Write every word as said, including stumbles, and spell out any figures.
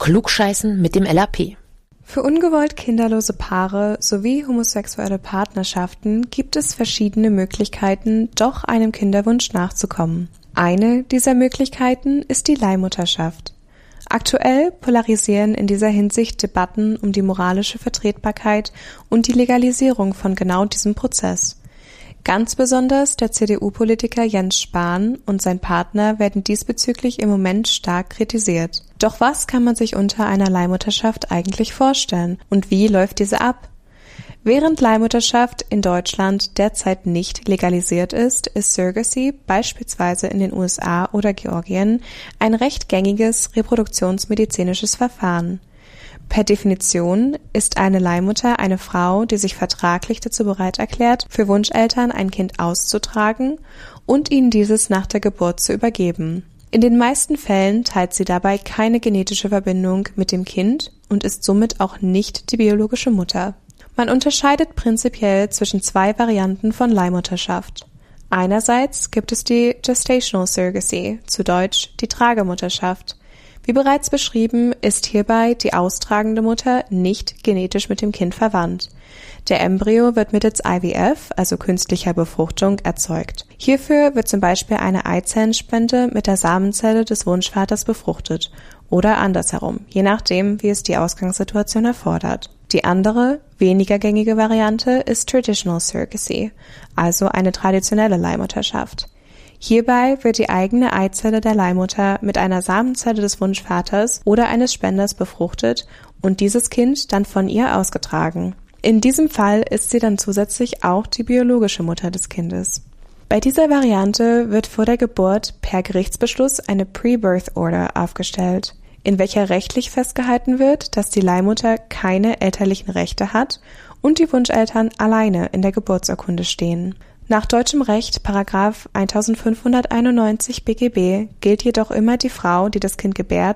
Klugscheißen mit dem L A P. Für ungewollt kinderlose Paare sowie homosexuelle Partnerschaften gibt es verschiedene Möglichkeiten, doch einem Kinderwunsch nachzukommen. Eine dieser Möglichkeiten ist die Leihmutterschaft. Aktuell polarisieren in dieser Hinsicht Debatten um die moralische Vertretbarkeit und die Legalisierung von genau diesem Prozess. Ganz besonders der C D U-Politiker Jens Spahn und sein Partner werden diesbezüglich im Moment stark kritisiert. Doch was kann man sich unter einer Leihmutterschaft eigentlich vorstellen und wie läuft diese ab? Während Leihmutterschaft in Deutschland derzeit nicht legalisiert ist, ist Surrogacy beispielsweise in den U S A oder Georgien ein recht gängiges reproduktionsmedizinisches Verfahren. Per Definition ist eine Leihmutter eine Frau, die sich vertraglich dazu bereit erklärt, für Wunscheltern ein Kind auszutragen und ihnen dieses nach der Geburt zu übergeben. In den meisten Fällen teilt sie dabei keine genetische Verbindung mit dem Kind und ist somit auch nicht die biologische Mutter. Man unterscheidet prinzipiell zwischen zwei Varianten von Leihmutterschaft. Einerseits gibt es die Gestational Surrogacy, zu Deutsch die Tragemutterschaft. Wie bereits beschrieben, ist hierbei die austragende Mutter nicht genetisch mit dem Kind verwandt. Der Embryo wird mittels I V F, also künstlicher Befruchtung, erzeugt. Hierfür wird zum Beispiel eine Eizellenspende mit der Samenzelle des Wunschvaters befruchtet oder andersherum, je nachdem, wie es die Ausgangssituation erfordert. Die andere, weniger gängige Variante ist Traditional Surrogacy, also eine traditionelle Leihmutterschaft. Hierbei wird die eigene Eizelle der Leihmutter mit einer Samenzelle des Wunschvaters oder eines Spenders befruchtet und dieses Kind dann von ihr ausgetragen. In diesem Fall ist sie dann zusätzlich auch die biologische Mutter des Kindes. Bei dieser Variante wird vor der Geburt per Gerichtsbeschluss eine Pre-Birth Order aufgestellt, in welcher rechtlich festgehalten wird, dass die Leihmutter keine elterlichen Rechte hat und die Wunscheltern alleine in der Geburtsurkunde stehen. Nach deutschem Recht Paragraph eintausendfünfhunderteinundneunzig B G B gilt jedoch immer die Frau, die das Kind gebärt,